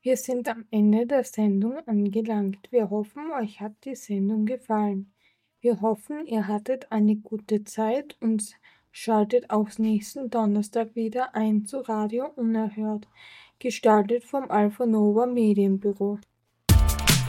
Wir sind am Ende der Sendung angelangt. Wir hoffen, euch hat die Sendung gefallen. Wir hoffen, ihr hattet eine gute Zeit und schaltet auch nächsten Donnerstag wieder ein zu Radio Unerhört, gestaltet vom Alpha Nova Medienbüro.